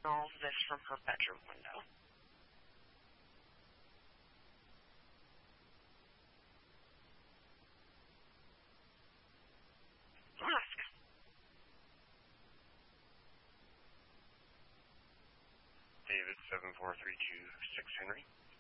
film this from her bedroom window. Ask. David 74326 Henry.